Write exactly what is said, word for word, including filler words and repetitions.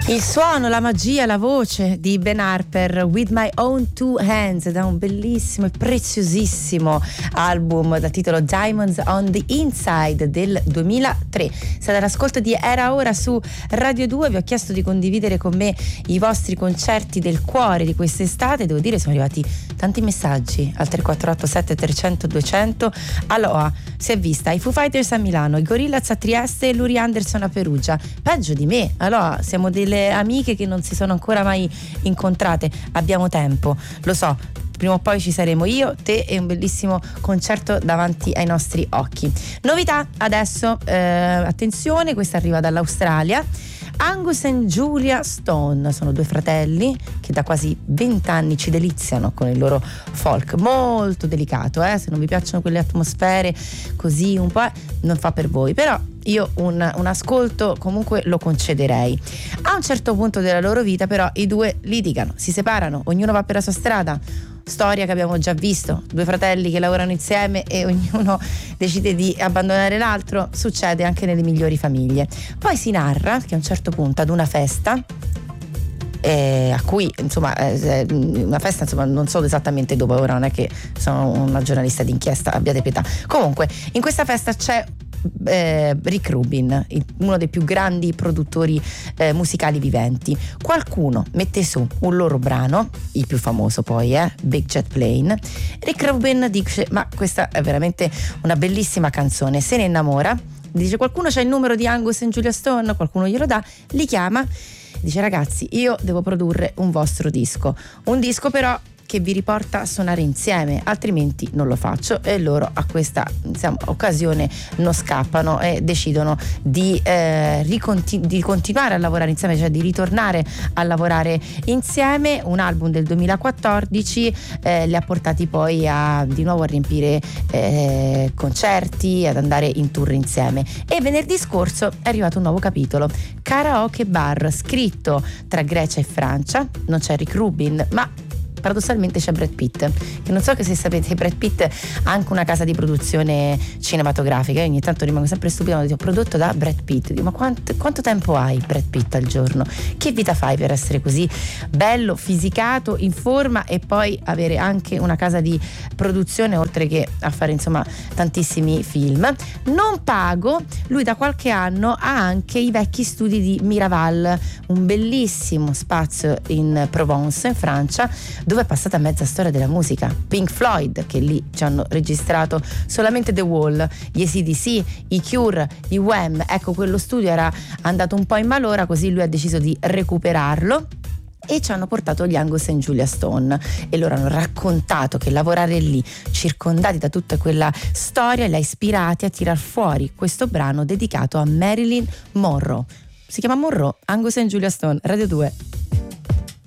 Il suono, la magia, la voce di Ben Harper, With My Own Two Hands, da un bellissimo e preziosissimo album dal titolo Diamonds on the Inside del duemilatré. Siete all'ascolto di Era Ora su Radio due. Vi ho chiesto di condividere con me i vostri concerti del cuore di quest'estate. Devo dire, sono arrivati tanti messaggi al tre quattro otto sette trecento duecento. Allora, si è vista i Foo Fighters a Milano, i Gorillaz a Trieste e Luri Anderson a Perugia. Peggio di me. Allora, siamo delle amiche che non si sono ancora mai incontrate. Abbiamo tempo, lo so, prima o poi ci saremo io, te e un bellissimo concerto davanti ai nostri occhi. Novità adesso, eh, attenzione, questa arriva dall'Australia. Angus e Julia Stone sono due fratelli che da quasi vent'anni ci deliziano con il loro folk molto delicato, eh? Se non vi piacciono quelle atmosfere così un po', eh, non fa per voi, però io un, un ascolto comunque lo concederei. A un certo punto della loro vita però i due litigano, si separano, ognuno va per la sua strada. Storia che abbiamo già visto, due fratelli che lavorano insieme e ognuno decide di abbandonare l'altro, succede anche nelle migliori famiglie. Poi si narra che a un certo punto ad una festa Eh, a cui insomma eh, una festa, insomma non so esattamente dove, ora non è che sono una giornalista d'inchiesta, abbiate pietà. Comunque in questa festa c'è eh, Rick Rubin, uno dei più grandi produttori eh, musicali viventi. Qualcuno mette su un loro brano, il più famoso poi è eh, Big Jet Plane. Rick Rubin dice: ma questa è veramente una bellissima canzone, se ne innamora, dice: qualcuno c'ha il numero di Angus e Julia Stone, qualcuno glielo dà, li chiama, dice: ragazzi, io devo produrre un vostro disco, un disco però che vi riporta a suonare insieme, altrimenti non lo faccio. E loro a questa, insomma, occasione non scappano e decidono di, eh, riconti- di continuare a lavorare insieme, cioè di ritornare a lavorare insieme. Un album del duemilaquattordici eh, li ha portati poi a di nuovo a riempire eh, concerti, ad andare in tour insieme. E venerdì scorso è arrivato un nuovo capitolo, Karaoke Bar, scritto tra Grecia e Francia. Non c'è Rick Rubin, ma paradossalmente c'è Brad Pitt, che non so che se sapete, Brad Pitt ha anche una casa di produzione cinematografica. Io ogni tanto rimango sempre stupida, dico: prodotto da Brad Pitt, dico: ma quanto, quanto tempo hai Brad Pitt al giorno? Che vita fai per essere così bello, fisicato, in forma e poi avere anche una casa di produzione, oltre che a fare insomma tantissimi film? Non pago. Lui da qualche anno ha anche i vecchi studi di Miraval, un bellissimo spazio in Provence, in Francia, dove è passata mezza storia della musica. Pink Floyd, che lì ci hanno registrato solamente The Wall, gli A C D C, i Cure, i Wham. Ecco, quello studio era andato un po' in malora, così lui ha deciso di recuperarlo e ci hanno portato gli Angus e Julia Stone e loro hanno raccontato che lavorare lì, circondati da tutta quella storia, li ha ispirati a tirar fuori questo brano dedicato a Marilyn Monroe. Si chiama Monroe, Angus e Julia Stone, Radio due.